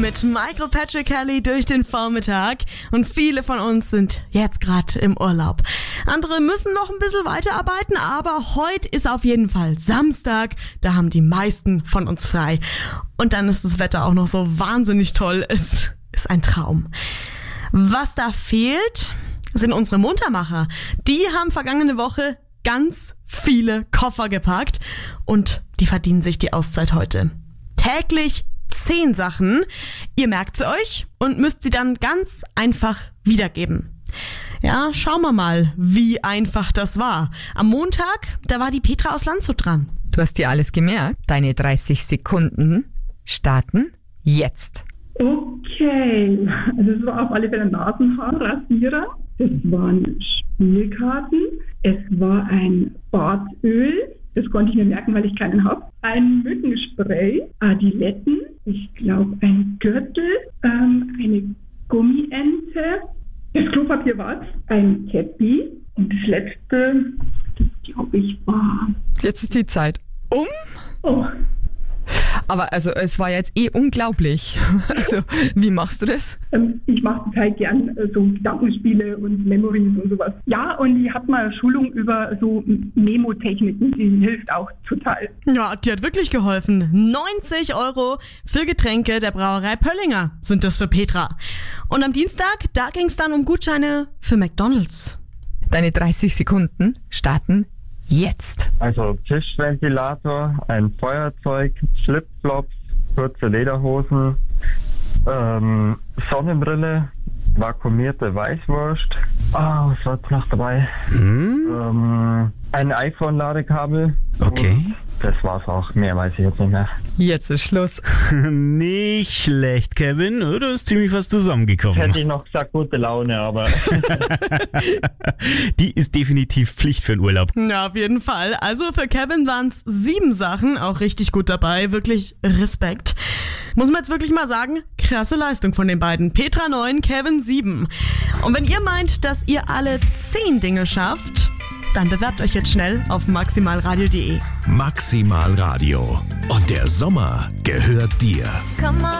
mit Michael Patrick Kelly durch den Vormittag. Und viele von uns sind jetzt gerade im Urlaub. Andere müssen noch ein bisschen weiterarbeiten, aber heute ist auf jeden Fall Samstag. Da haben die meisten von uns frei. Und dann ist das Wetter auch noch so wahnsinnig toll. Es ist ein Traum. Was da fehlt, sind unsere Muntermacher. Die haben vergangene Woche ganz viele Koffer gepackt und die verdienen sich die Auszeit heute. Täglich 10 Sachen. Ihr merkt sie euch und müsst sie dann ganz einfach wiedergeben. Ja, schauen wir mal, wie einfach das war. Am Montag, da war die Petra aus Landshut dran. Du hast dir alles gemerkt. Deine 30 Sekunden starten jetzt. Okay, also es war auf alle Fälle ein Nasenhaarrasierer. Es waren Spielkarten. Es war ein Bartöl. Das konnte ich mir merken, weil ich keinen habe. Ein Mückenspray, Adiletten, ich glaube ein Gürtel, eine Gummiente, das Klopapier war ein Käppi und das letzte, das glaube ich war... Jetzt ist die Zeit um. Oh. Aber also es war jetzt unglaublich. Also wie machst du das? Ich mache total gern so Gedankenspiele und Memories und sowas. Ja, und ich habe mal Schulung über so Memo-Techniken, die hilft auch total. Ja, die hat wirklich geholfen. 90 € für Getränke der Brauerei Pöllinger sind das für Petra. Und am Dienstag, da ging es dann um Gutscheine für McDonald's. Deine 30 Sekunden starten jetzt. Also Tischventilator, ein Feuerzeug, Flipflops, kurze Lederhosen, Sonnenbrille, vakuumierte Weißwurst. Was war jetzt noch dabei? Ein iPhone-Ladekabel. Okay. Und das war's auch. Mehr weiß ich jetzt nicht mehr. Jetzt ist Schluss. Nicht schlecht, Kevin. Da ist ziemlich was zusammengekommen. Hätte ich noch gesagt, gute Laune, aber... Die ist definitiv Pflicht für den Urlaub. Ja, auf jeden Fall. Also für Kevin waren es 7 Sachen, auch richtig gut dabei. Wirklich Respekt. Muss man jetzt wirklich mal sagen, krasse Leistung von den beiden. Petra 9, Kevin 7. Und wenn ihr meint, dass ihr alle 10 Dinge schafft, dann bewerbt euch jetzt schnell auf maximalradio.de. Maximal Radio. Und der Sommer gehört dir. Come on.